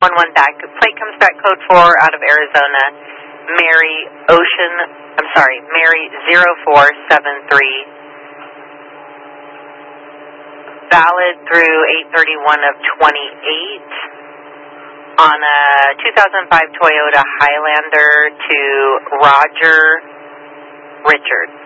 11 back. Plate comes back code 4 out of Arizona. Mary 0473. Valid through 8/31 of 28 on a 2005 Toyota Highlander to Roger Richard.